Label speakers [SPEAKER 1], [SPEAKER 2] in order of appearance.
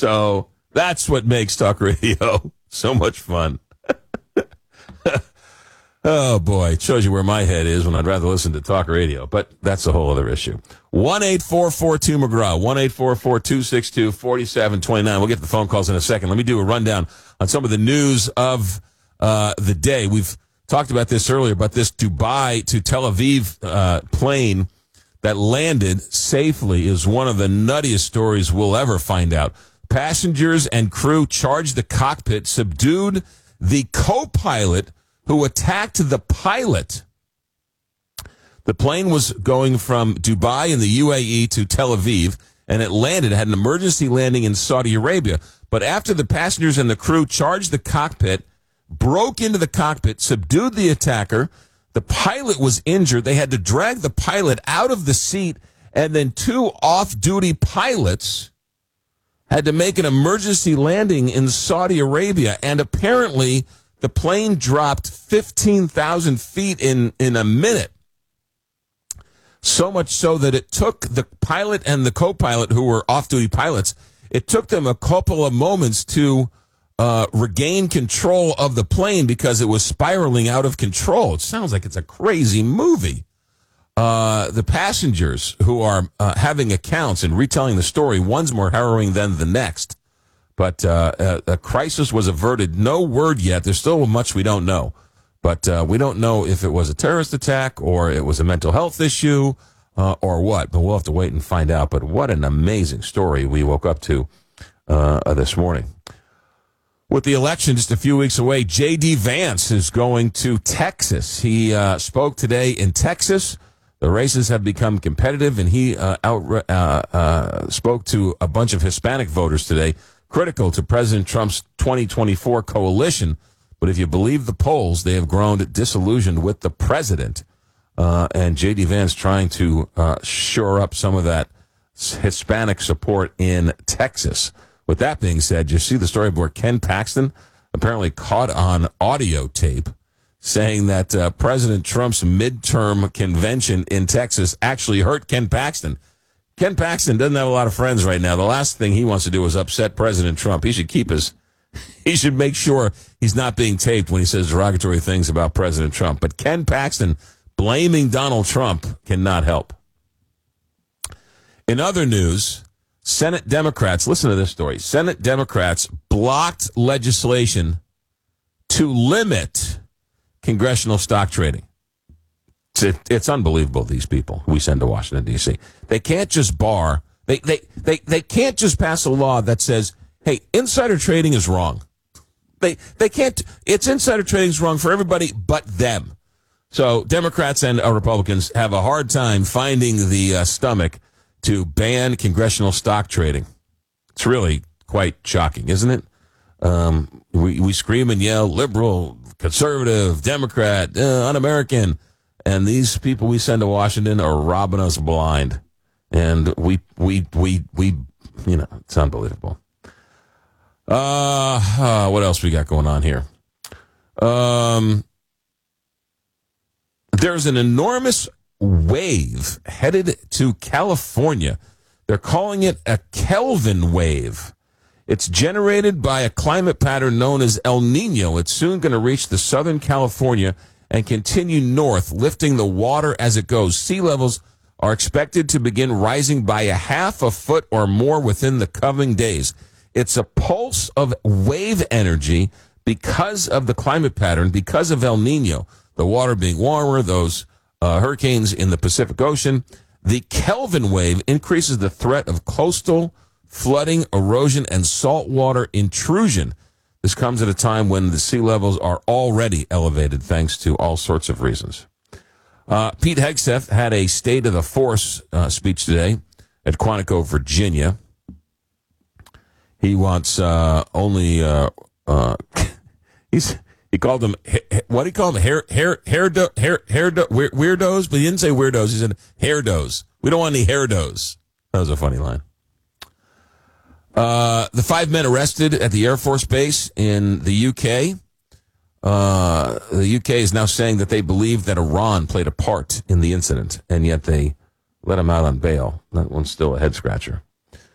[SPEAKER 1] So that's what makes talk radio so much fun. Oh, boy. It shows you where my head is when I'd rather listen to talk radio. But that's a whole other issue. 1-844-2-McGraw. 1-844-262-4729. We'll get to the phone calls in a second. Let me do a rundown on some of the news of the day. We've talked about this earlier, about this Dubai to Tel Aviv plane that landed safely is one of the nuttiest stories we'll ever find out. Passengers and crew charged the cockpit, subdued the co-pilot who attacked the pilot. The plane was going from Dubai in the UAE to Tel Aviv, and it landed, had an emergency landing in Saudi Arabia. But after the passengers and the crew charged the cockpit, broke into the cockpit, subdued the attacker, the pilot was injured. They had to drag the pilot out of the seat, and then two off-duty pilots had to make an emergency landing in Saudi Arabia, and apparently the plane dropped 15,000 feet in a minute. So much so that it took the pilot and the co-pilot, who were off-duty pilots, it took them a couple of moments to regain control of the plane because it was spiraling out of control. It sounds like it's a crazy movie. The passengers who are having accounts and retelling the story, one's more harrowing than the next. But a crisis was averted. No word yet. There's still much we don't know. But we don't know if it was a terrorist attack or it was a mental health issue or what. But we'll have to wait and find out. But what an amazing story we woke up to this morning. With the election just a few weeks away, J.D. Vance is going to Texas. He spoke today in Texas. The races have become competitive, and he spoke to a bunch of Hispanic voters today, critical to President Trump's 2024 coalition. But if you believe the polls, they have grown disillusioned with the president. And J.D. Vance trying to shore up some of that Hispanic support in Texas. With that being said, you see the story where Ken Paxton apparently caught on audio tape saying that President Trump's midterm convention in Texas actually hurt Ken Paxton. Ken Paxton doesn't have a lot of friends right now. The last thing he wants to do is upset President Trump. He should he should make sure he's not being taped when he says derogatory things about President Trump. But Ken Paxton blaming Donald Trump cannot help. In other news, Senate Democrats, listen to this story. Senate Democrats blocked legislation to limit congressional stock trading. It's unbelievable, these people we send to Washington, D.C. They can't just they can't just pass a law that says, hey, insider trading is wrong. They can't, it's insider trading is wrong for everybody but them. So Democrats and Republicans have a hard time finding the stomach to ban congressional stock trading. It's really quite shocking, isn't it? We scream and yell, liberal, conservative, Democrat, un-American. And these people we send to Washington are robbing us blind. And we it's unbelievable. What else we got going on here? There's an enormous wave headed to California. They're calling it a Kelvin wave. It's generated by a climate pattern known as El Nino. It's soon going to reach the Southern California and continue north, lifting the water as it goes. Sea levels are expected to begin rising by a half a foot or more within the coming days. It's a pulse of wave energy because of the climate pattern, because of El Nino, the water being warmer, those hurricanes in the Pacific Ocean. The Kelvin wave increases the threat of coastal flooding, erosion, and saltwater intrusion. This comes at a time when the sea levels are already elevated thanks to all sorts of reasons. Pete Hegseth had a State of the Force speech today at Quantico, Virginia. He wants only he called them what did he call them weirdos, but he didn't say weirdos. He said hairdos. We don't want any hairdos. That was a funny line. The 5 men arrested at the Air Force Base in the UK. The UK is now saying that they believe that Iran played a part in the incident, and yet they let him out on bail. That one's still a head scratcher.